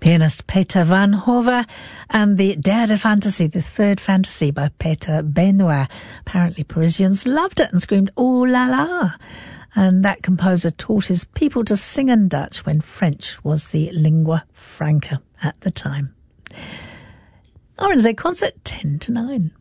Pianist Peter van Hove and the Derde Fantasy, the third fantasy by Peter Benoit. Apparently Parisians loved it and screamed, "Ooh la la!" And that composer taught his people to sing in Dutch when French was the lingua franca at the time. RNZ Concert, 10 to 9.